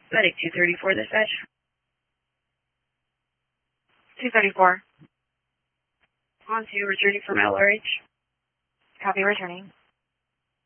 Medic 234 dispatch. 234. On to returning from LRH. Copy, returning.